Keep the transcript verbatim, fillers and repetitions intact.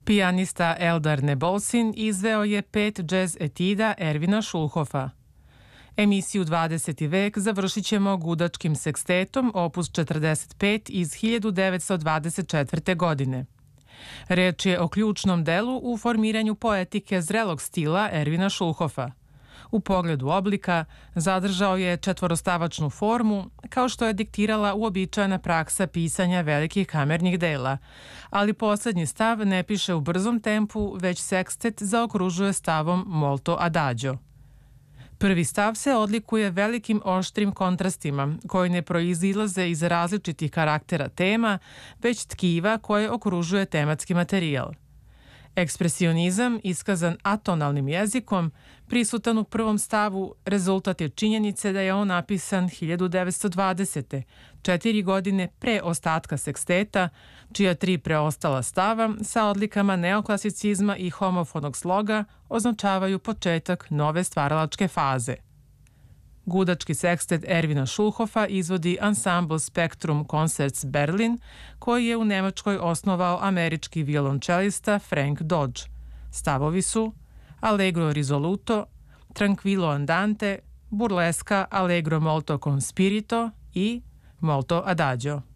Pijanista Eldar Nebolsin izveo je pet džez etida Ervina Schulhofa. Emisiju dvadeseti vek završit ćemo gudačkim sekstetom opus četrdeset pet iz hiljadu devetsto dvadeset četvrte. godine. Reč je o ključnom delu u formiranju poetike zrelog stila Ervina Schulhofa. U pogledu oblika zadržao je četvorostavačnu formu, kao što je diktirala uobičajena praksa pisanja velikih kamernih dela, ali poslednji stav ne piše u brzom tempu, već sekstet zaokružuje stavom molto adagio. Prvi stav se odlikuje velikim oštrim kontrastima, koji ne proizilaze iz različitih karaktera tema, već tkiva koje okružuje tematski materijal. Ekspresionizam, iskazan atonalnim jezikom, prisutan u prvom stavu, rezultat je činjenice da je on napisan hiljadu devetsto dvadesete. četiri godine pre ostatka seksteta, čija tri preostala stava sa odlikama neoklasicizma i homofonog sloga označavaju početak nove stvaralačke faze. Gudački sekstet Ervina Schulhofa izvodi ansambl Spektrum Concerts Berlin, koji je u Nemačkoj osnovao američki violončelista Frank Dodge. Stavovi su Allegro risoluto, Tranquillo andante, Burleska Allegro molto con spirito i Molto adagio.